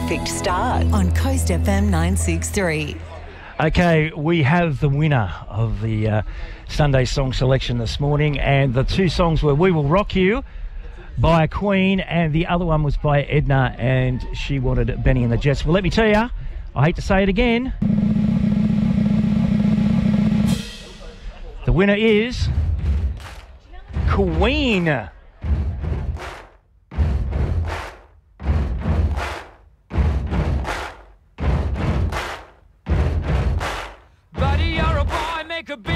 perfect start on Coast FM 963. Okay, we have the winner of the Sunday song selection this morning, and the two songs were We Will Rock You by Queen, and the other one was by Edna, and she wanted Benny and the Jets. Well, let me tell you, I hate to say it again, the winner is Queen. Buddy, you're a boy, make a big